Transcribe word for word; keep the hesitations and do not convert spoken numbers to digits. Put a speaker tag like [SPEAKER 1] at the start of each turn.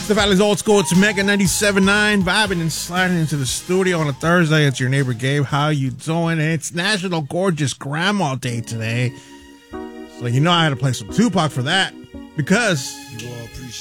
[SPEAKER 1] The Valley's Old School. It's Mega ninety-seven point nine, vibing and sliding into the studio on a Thursday. It's your neighbor Gabe. How you doing? It's National Gorgeous Grandma Day today. So you know I had to play some Tupac for that because